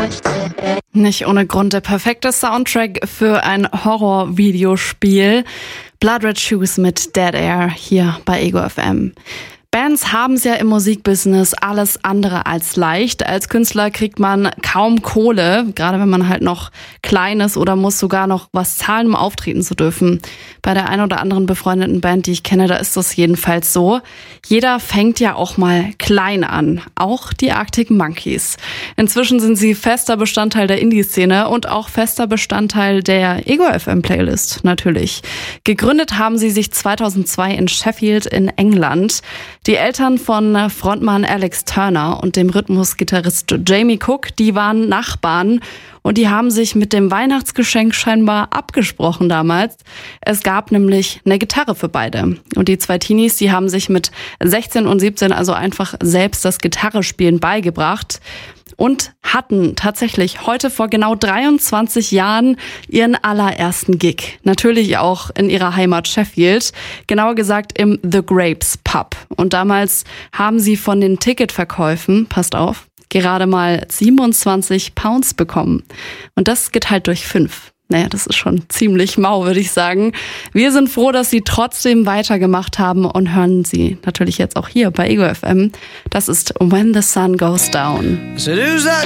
Nicht ohne Grund der perfekte Soundtrack für ein Horror-Videospiel. Blood Red Shoes mit Dead Air hier bei Ego FM. Bands haben es ja im Musikbusiness alles andere als leicht. Als Künstler kriegt man kaum Kohle, gerade wenn man halt noch klein ist oder muss sogar noch was zahlen, um auftreten zu dürfen. Bei der ein oder anderen befreundeten Band, die ich kenne, da ist das jedenfalls so. Jeder fängt ja auch mal klein an, auch die Arctic Monkeys. Inzwischen sind sie fester Bestandteil der Indie-Szene und auch fester Bestandteil der Ego FM Playlist, natürlich. Gegründet haben sie sich 2002 in Sheffield in England. Die Eltern von Frontmann Alex Turner und dem Rhythmusgitarrist Jamie Cook, die waren Nachbarn und die haben sich mit dem Weihnachtsgeschenk scheinbar abgesprochen damals. Es gab nämlich eine Gitarre für beide. Und die zwei Teenies, die haben sich mit 16 und 17 also einfach selbst das Gitarrespielen beigebracht. Und hatten tatsächlich heute vor genau 23 Jahren ihren allerersten Gig. Natürlich auch in ihrer Heimat Sheffield, genauer gesagt im The Grapes Pub. Und damals haben sie von den Ticketverkäufen, passt auf, gerade mal 27 Pounds bekommen. Und das geteilt durch 5. Naja, das ist schon ziemlich mau, würde ich sagen. Wir sind froh, dass sie trotzdem weitergemacht haben und hören sie natürlich jetzt auch hier bei Ego FM. Das ist When the Sun Goes Down. So who's that